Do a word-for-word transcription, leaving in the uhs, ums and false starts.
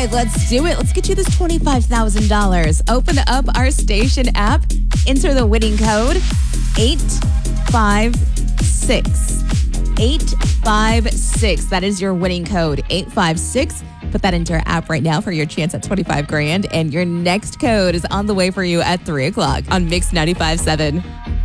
right, let's do it. Let's get you this twenty-five thousand dollars. Open up our station app. Enter the winning code eight five six. eight five six. That is your winning code, eight five six. Put that into our app right now for your chance at twenty-five grand. And your next code is on the way for you at three o'clock on Mix ninety-five point seven.